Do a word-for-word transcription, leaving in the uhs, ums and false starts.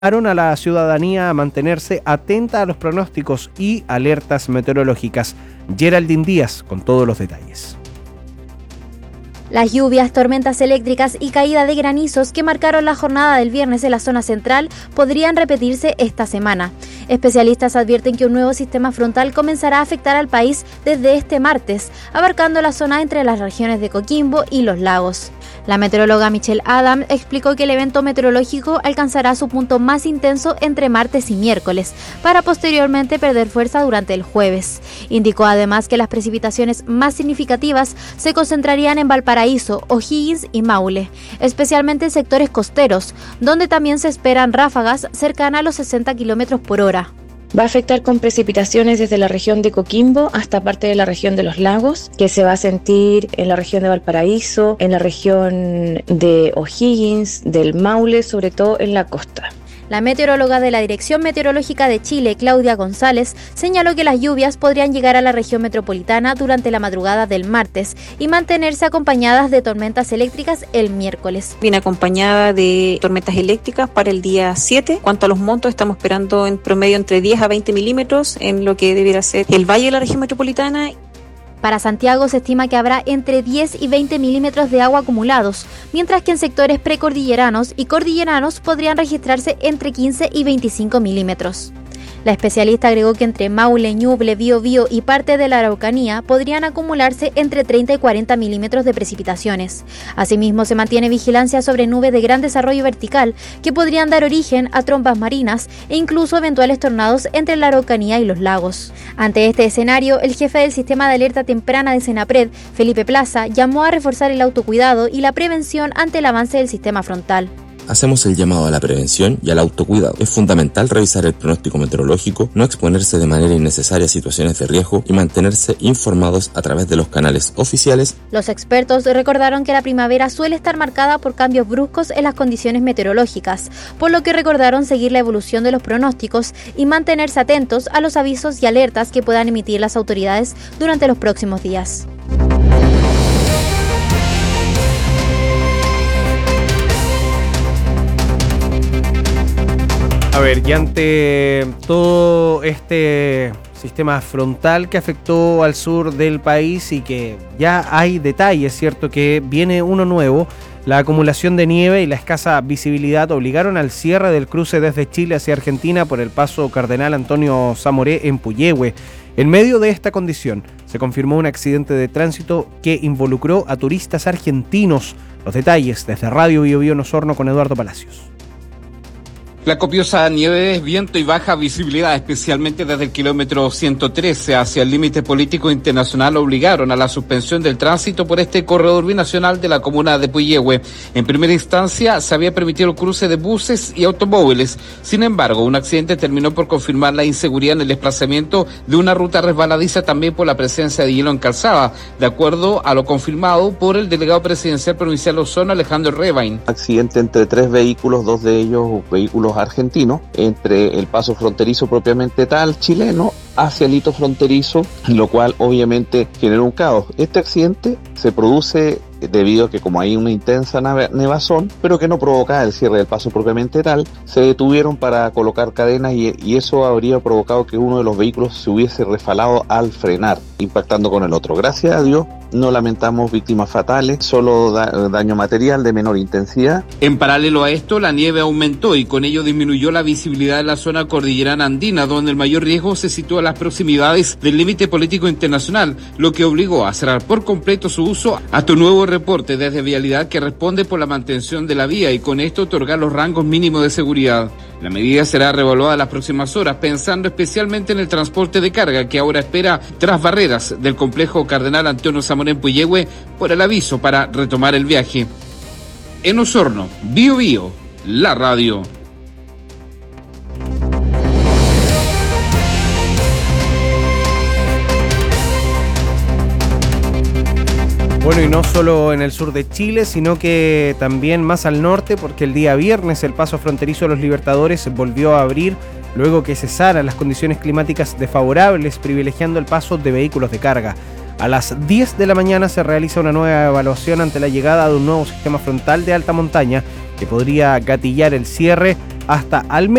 Invitaron a la ciudadanía a mantenerse atenta a los pronósticos y alertas meteorológicas. Geraldine Díaz con todos los detalles. Las lluvias, tormentas eléctricas y caída de granizos que marcaron la jornada del viernes en la zona central podrían repetirse esta semana. Especialistas advierten que un nuevo sistema frontal comenzará a afectar al país desde este martes, abarcando la zona entre las regiones de Coquimbo y Los Lagos. La meteoróloga Michelle Adams explicó que el evento meteorológico alcanzará su punto más intenso entre martes y miércoles, para posteriormente perder fuerza durante el jueves. Indicó además que las precipitaciones más significativas se concentrarían en Valparaíso, O'Higgins y Maule, especialmente en sectores costeros, donde también se esperan ráfagas cercanas a los sesenta kilómetros por hora. Va a afectar con precipitaciones desde la región de Coquimbo hasta parte de la región de Los Lagos, que se va a sentir en la región de Valparaíso, en la región de O'Higgins, del Maule, sobre todo en la costa. La meteoróloga de la Dirección Meteorológica de Chile, Claudia González, señaló que las lluvias podrían llegar a la región metropolitana durante la madrugada del martes y mantenerse acompañadas de tormentas eléctricas el miércoles. Viene acompañada de tormentas eléctricas para el día siete. Cuanto a los montos, estamos esperando en promedio entre diez a veinte milímetros en lo que debiera ser el valle de la región metropolitana. Para Santiago se estima que habrá entre diez y veinte milímetros de agua acumulados, mientras que en sectores precordilleranos y cordilleranos podrían registrarse entre quince y veinticinco milímetros. La especialista agregó que entre Maule, Ñuble, Biobío y parte de la Araucanía podrían acumularse entre treinta y cuarenta milímetros de precipitaciones. Asimismo, se mantiene vigilancia sobre nubes de gran desarrollo vertical que podrían dar origen a trombas marinas e incluso eventuales tornados entre la Araucanía y los lagos. Ante este escenario, el jefe del Sistema de Alerta Temprana de Senapred, Felipe Plaza, llamó a reforzar el autocuidado y la prevención ante el avance del sistema frontal. Hacemos el llamado a la prevención y al autocuidado. Es fundamental revisar el pronóstico meteorológico, no exponerse de manera innecesaria a situaciones de riesgo y mantenerse informados a través de los canales oficiales. Los expertos recordaron que la primavera suele estar marcada por cambios bruscos en las condiciones meteorológicas, por lo que recordaron seguir la evolución de los pronósticos y mantenerse atentos a los avisos y alertas que puedan emitir las autoridades durante los próximos días. A ver, y ante todo este sistema frontal que afectó al sur del país y que ya hay detalles, ¿cierto? Que viene uno nuevo, la acumulación de nieve y la escasa visibilidad obligaron al cierre del cruce desde Chile hacia Argentina por el paso Cardenal Antonio Zamoré en Puyehue. En medio de esta condición, se confirmó un accidente de tránsito que involucró a turistas argentinos. Los detalles desde Radio Biobío en Osorno con Eduardo Palacios. La copiosa nieve, viento y baja visibilidad, especialmente desde el kilómetro ciento trece hacia el límite político internacional, obligaron a la suspensión del tránsito por este corredor binacional de la comuna de Puyehue. En primera instancia, se había permitido el cruce de buses y automóviles. Sin embargo, un accidente terminó por confirmar la inseguridad en el desplazamiento de una ruta resbaladiza, también por la presencia de hielo en calzada, de acuerdo a lo confirmado por el delegado presidencial provincial de Osorno, Alejandro Rebain. Accidente entre tres vehículos, dos de ellos vehículos argentinos, entre el paso fronterizo propiamente tal chileno hacia el hito fronterizo, lo cual obviamente generó un caos. Este accidente se produce debido a que, como hay una intensa nevazón, pero que no provocaba el cierre del paso propiamente tal, se detuvieron para colocar cadenas y, y eso habría provocado que uno de los vehículos se hubiese resbalado al frenar, impactando con el otro. Gracias a Dios no lamentamos víctimas fatales, solo da, daño material de menor intensidad. En paralelo a esto, la nieve aumentó y con ello disminuyó la visibilidad de la zona cordillerana andina, donde el mayor riesgo se sitúa en las proximidades del límite político internacional, lo que obligó a cerrar por completo su uso hasta un nuevo reporte desde Vialidad que responde por la mantención de la vía y con esto otorgar los rangos mínimos de seguridad. La medida será reevaluada en las próximas horas, pensando especialmente en el transporte de carga que ahora espera tras barreras del complejo Cardenal Antonio Zamoré en Puyehue por el aviso para retomar el viaje. En Osorno, Bio Bio, la radio. Bueno, y no solo en el sur de Chile, sino que también más al norte, porque el día viernes el paso fronterizo de los Libertadores volvió a abrir luego que cesaran las condiciones climáticas desfavorables, privilegiando el paso de vehículos de carga. A las diez de la mañana se realiza una nueva evaluación ante la llegada de un nuevo sistema frontal de alta montaña que podría gatillar el cierre hasta al